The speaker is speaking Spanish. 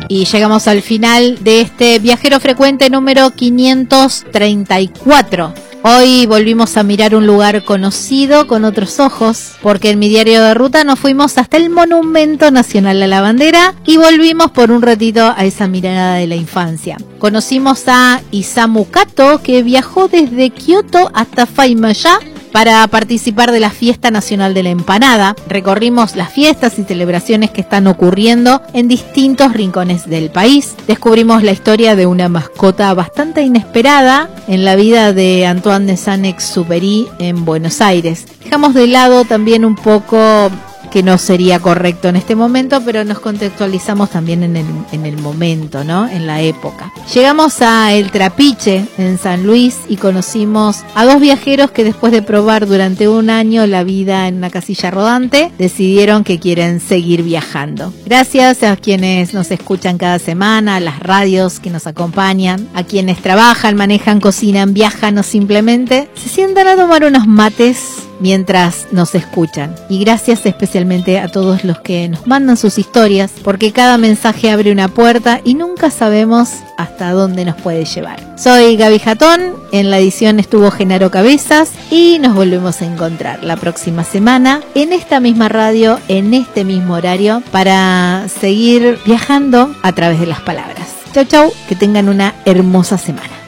Y llegamos al final de este viajero frecuente número 534. Hoy volvimos a mirar un lugar conocido con otros ojos, porque en mi diario de ruta nos fuimos hasta el Monumento Nacional a la Bandera y volvimos por un ratito a esa mirada de la infancia. Conocimos a Isamu Kato, que viajó desde Kioto hasta Faimayá para participar de la Fiesta Nacional de la Empanada. Recorrimos las fiestas y celebraciones que están ocurriendo en distintos rincones del país. Descubrimos la historia de una mascota bastante inesperada en la vida de Antoine de Saint-Exupéry en Buenos Aires. Dejamos de lado también un poco que no sería correcto en este momento, pero nos contextualizamos también en el momento, ¿no? En la época. Llegamos a El Trapiche, en San Luis, y conocimos a dos viajeros que después de probar durante un año la vida en una casilla rodante, decidieron que quieren seguir viajando. Gracias a quienes nos escuchan cada semana, a las radios que nos acompañan, a quienes trabajan, manejan, cocinan, viajan o simplemente se sientan a tomar unos mates mientras nos escuchan. Y gracias especialmente a todos los que nos mandan sus historias, porque cada mensaje abre una puerta y nunca sabemos hasta dónde nos puede llevar. Soy Gaby Jatón, en la edición estuvo Genaro Cabezas y nos volvemos a encontrar la próxima semana en esta misma radio, en este mismo horario, para seguir viajando a través de las palabras. Chau chau, que tengan una hermosa semana.